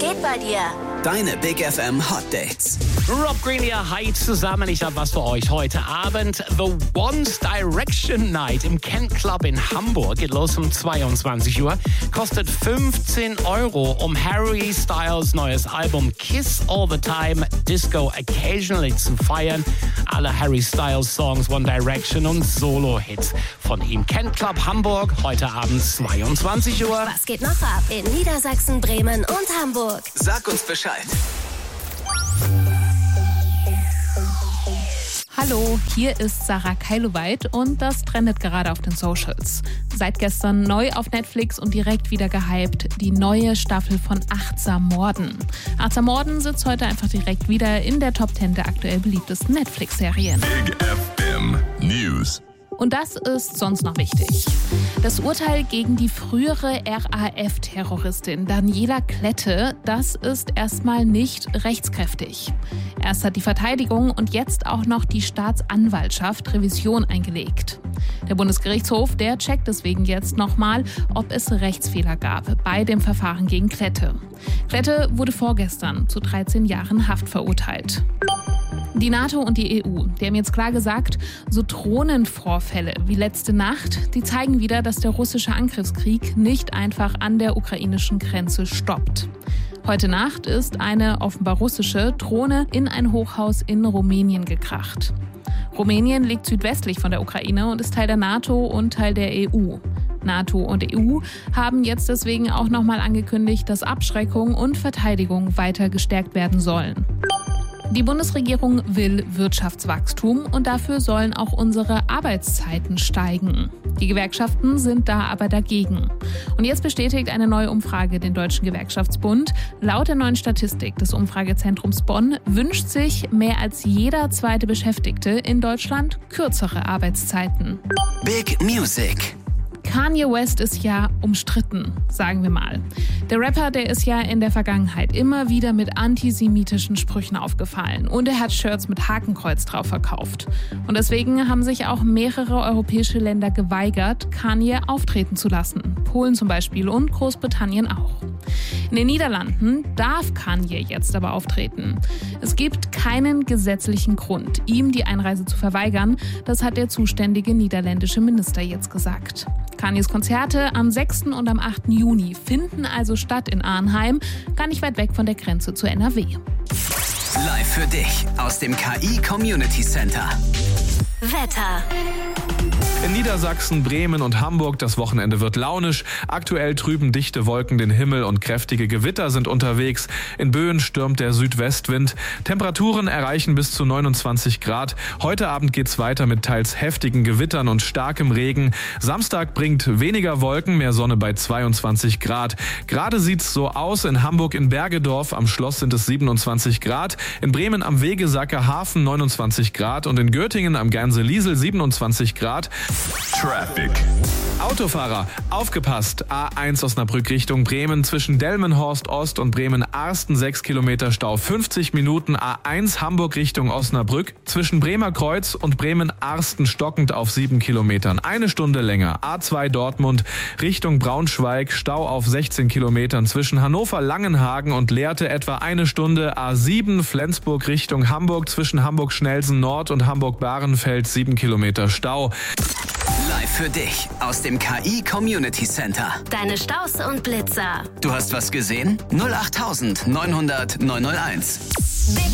geht bei dir? Deine Big FM Hot Dates. Rob Greenleer, hi zusammen. Ich habe was für euch heute Abend. The One Direction Night im Kent Club in Hamburg. Geht los um 22 Uhr. Kostet 15 €, um Harry Styles neues Album Kiss All the Time, Disco Occasionally zu feiern. Alle Harry Styles Songs, One Direction und Solo-Hits von ihm. Kent Club Hamburg, heute Abend 22 Uhr. Was geht noch ab in Niedersachsen, Bremen und Hamburg? Sag uns Bescheid. Hallo, hier ist Sarah Keiloweit und das trendet gerade auf den Socials. Seit gestern neu auf Netflix und direkt wieder gehypt, die neue Staffel von Achtsam Morden. Achtsam Morden sitzt heute einfach direkt wieder in der Top 10 der aktuell beliebtesten Netflix-Serien. Big FM News. Und das ist sonst noch wichtig. Das Urteil gegen die frühere RAF-Terroristin Daniela Klette, das ist erstmal nicht rechtskräftig. Erst hat die Verteidigung und jetzt auch noch die Staatsanwaltschaft Revision eingelegt. Der Bundesgerichtshof, der checkt deswegen jetzt nochmal, ob es Rechtsfehler gab bei dem Verfahren gegen Klette. Klette wurde vorgestern zu 13 Jahren Haft verurteilt. Die NATO und die EU, die haben jetzt klar gesagt, so Drohnenvorfälle wie letzte Nacht, die zeigen wieder, dass der russische Angriffskrieg nicht einfach an der ukrainischen Grenze stoppt. Heute Nacht ist eine offenbar russische Drohne in ein Hochhaus in Rumänien gekracht. Rumänien liegt südwestlich von der Ukraine und ist Teil der NATO und Teil der EU. NATO und EU haben jetzt deswegen auch nochmal angekündigt, dass Abschreckung und Verteidigung weiter gestärkt werden sollen. Die Bundesregierung will Wirtschaftswachstum und dafür sollen auch unsere Arbeitszeiten steigen. Die Gewerkschaften sind da aber dagegen. Und jetzt bestätigt eine neue Umfrage den Deutschen Gewerkschaftsbund. Laut der neuen Statistik des Umfragezentrums Bonn wünscht sich mehr als jeder zweite Beschäftigte in Deutschland kürzere Arbeitszeiten. Big Music. Kanye West ist ja umstritten, sagen wir mal. Der Rapper, der ist ja in der Vergangenheit immer wieder mit antisemitischen Sprüchen aufgefallen und er hat Shirts mit Hakenkreuz drauf verkauft. Und deswegen haben sich auch mehrere europäische Länder geweigert, Kanye auftreten zu lassen. Polen zum Beispiel und Großbritannien auch. In den Niederlanden darf Kanye jetzt aber auftreten. Es gibt keinen gesetzlichen Grund, ihm die Einreise zu verweigern. Das hat der zuständige niederländische Minister jetzt gesagt. Kanyes Konzerte am 6. und am 8. Juni finden also statt in Arnheim, gar nicht weit weg von der Grenze zu NRW. Live für dich aus dem KI Community Center. Wetter. In Niedersachsen, Bremen und Hamburg, das Wochenende wird launisch. Aktuell trüben dichte Wolken den Himmel und kräftige Gewitter sind unterwegs. In Böen stürmt der Südwestwind. Temperaturen erreichen bis zu 29 Grad. Heute Abend geht's weiter mit teils heftigen Gewittern und starkem Regen. Samstag bringt weniger Wolken, mehr Sonne bei 22 Grad. Gerade sieht's so aus. In Hamburg in Bergedorf am Schloss sind es 27 Grad. In Bremen am Wegesacker Hafen 29 Grad und in Göttingen am Gernse-Liesel 27 Grad. Traffic. Autofahrer, aufgepasst! A1 Osnabrück Richtung Bremen, zwischen Delmenhorst Ost und Bremen-Arsten 6 Kilometer Stau, 50 Minuten. A1 Hamburg Richtung Osnabrück, zwischen Bremer Kreuz und Bremen-Arsten stockend auf 7 Kilometern, 1 Stunde länger. A2 Dortmund Richtung Braunschweig, Stau auf 16 Kilometern, zwischen Hannover-Langenhagen und Lehrte etwa 1 Stunde. A7 Flensburg Richtung Hamburg, zwischen Hamburg-Schnelsen Nord und Hamburg-Bahrenfeld 7 Kilometer Stau. Live für dich aus dem KI Community Center. Deine Staus und Blitzer. Du hast was gesehen? 08900 901. Big